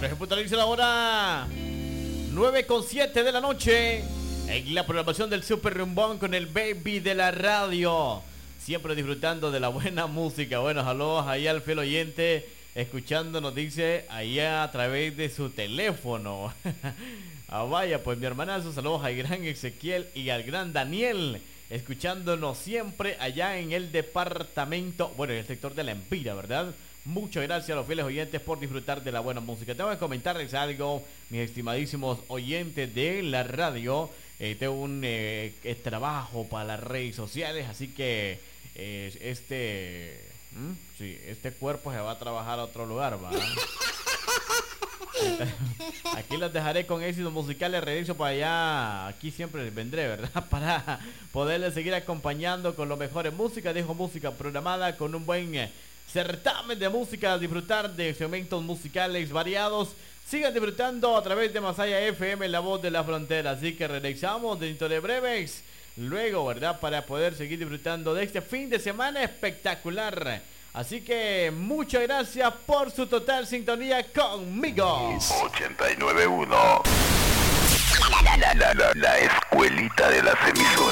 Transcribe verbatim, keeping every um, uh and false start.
Ahora se puntualiza la hora nueve con siete de la noche en la programación del Super Rumbón con el baby de la radio. Siempre disfrutando de la buena música. Bueno, saludos ahí al fiel oyente, escuchándonos, dice, ahí a través de su teléfono. Ah, vaya, pues mi hermanazo, saludos al gran Ezequiel y al gran Daniel, escuchándonos siempre allá en el departamento, bueno, en el sector de La Empira, ¿verdad? Muchas gracias a los fieles oyentes por disfrutar de la buena música. Tengo que comentarles algo, mis estimadísimos oyentes de la radio. Eh, tengo un eh, trabajo para las redes sociales, así que eh, este, ¿hmm? sí, este cuerpo se va a trabajar a otro lugar, ¿va? Aquí los dejaré con éxitos musicales. Regreso para allá. Aquí siempre les vendré, ¿verdad? Para poderles seguir acompañando con lo mejor en música. Dejo música programada con un buen eh, certamen de música. Disfrutar de segmentos musicales variados. Sigan disfrutando a través de Masaya F M, la voz de la frontera. Así que regresamos dentro de breves. Luego, ¿verdad? Para poder seguir disfrutando de este fin de semana espectacular. Así que muchas gracias por su total sintonía conmigo. ochenta y nueve punto uno La, la, la, la, la escuelita de las emisoras.